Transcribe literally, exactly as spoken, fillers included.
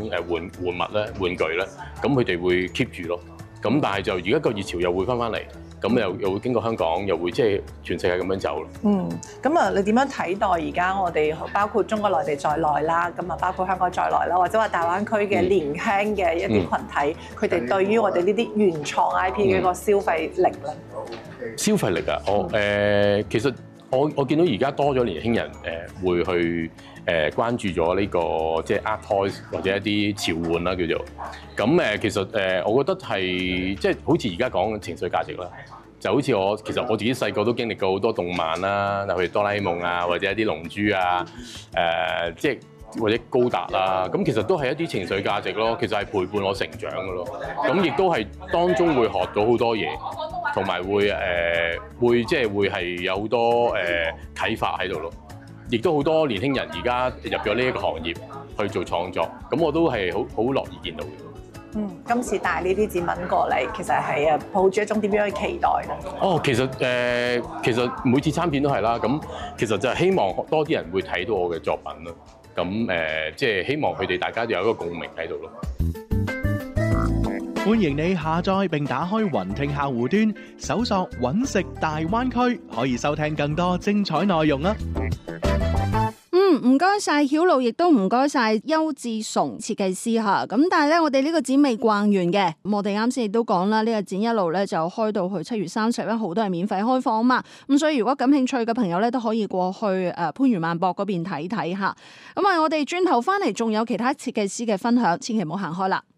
誒玩玩物咧、玩具咧，咁佢哋會 keep 住咯。咁但係就而家個熱潮又會翻翻嚟，咁又又會經過香港，又會即係全世界咁樣走咯。 嗯，咁啊，你點樣睇待而家我哋包括中國內地在內啦，咁啊包括香港在內啦，或者話大灣區嘅年輕嘅一啲群體，佢哋、嗯、對於我哋呢啲原創 I P 嘅一個消費力咧？ 消費力啊，我誒、呃、其實我我見到而家多咗年輕人誒、呃、會去誒、呃、關注咗呢、這個即係 art toys 或者一啲潮玩啦叫做。咁誒其實誒、呃、我覺得係即係好似而家講嘅情緒價值啦，就好似我其實我自己細個都經歷過好多動漫啦，例如哆啦 A 夢啊，或者一啲龍珠啊，誒、呃、即係或者高達啊，咁其實都係一啲情緒價值咯。其實係陪伴我成長嘅咯。咁亦都係當中會學到好多嘢，同埋會誒、呃、會即係會係有好多誒、呃、啟發喺度咯。亦都好多年輕人而家入咗呢一個行業去做創作，咁我都係好好樂意見到嘅。 嗯，今次帶呢啲展品過嚟，其實係啊抱住一種點樣嘅期待咧？ 哦，其實誒、呃，其實每次參展都係啦。咁其實就係希望多啲人會睇到我嘅作品咯。咁誒、呃，即係希望佢哋大家有一個共鳴喺度咯。 歡迎你下載並打開雲聽客戶端，搜索揾食大灣區，可以收聽更多精彩內容啊！ 嗯，唔該晒曉露，亦都唔該晒邱志崇設計師吓。咁但係咧，我哋呢個展未逛完嘅，我哋啱先亦都講啦，呢個展一路咧就開到去七月三十一號都係免費開放啊嘛。咁所以如果感興趣嘅朋友咧，都可以過去誒番禺萬博嗰邊睇睇吓。咁啊，我哋轉頭翻嚟仲有其他設計師嘅分享，千祈唔好行開啦。